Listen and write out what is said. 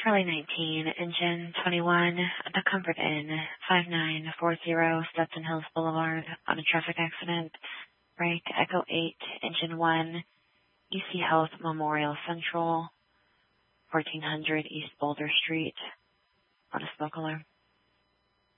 Charlie 19, Engine 21, The Comfort Inn, 5940 Stetson Hills Boulevard, on a traffic accident. Break Echo 8, Engine 1, UC Health Memorial Central, 1400 East Boulder Street, on a smoke alarm.